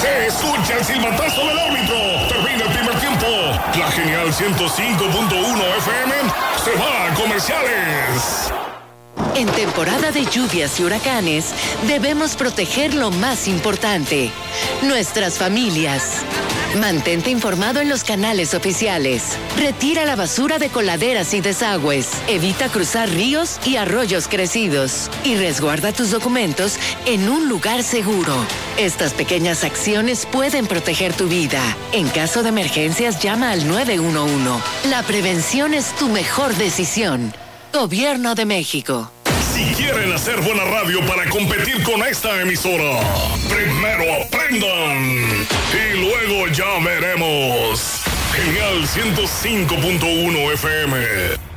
Se escucha el silbatazo del árbitro. Termina el primer tiempo. La genial 105.1 FM se va a comerciales. En temporada de lluvias y huracanes, debemos proteger lo más importante, nuestras familias. Mantente informado en los canales oficiales. Retira la basura de coladeras y desagües. Evita cruzar ríos y arroyos crecidos. Y resguarda tus documentos en un lugar seguro. Estas pequeñas acciones pueden proteger tu vida. En caso de emergencias, llama al 911. La prevención es tu mejor decisión. Gobierno de México. Si quieren hacer buena radio para competir con esta emisora, primero aprendan y luego ya veremos. Genial 105.1 FM.